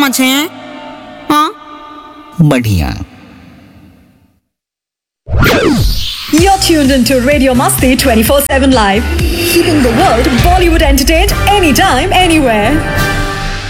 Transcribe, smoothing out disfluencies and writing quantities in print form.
पहुंचे हैं? हाँ, बढ़िया। You're tuned into Radio Masti 24/7 Live, keeping the world Bollywood entertained anytime, anywhere.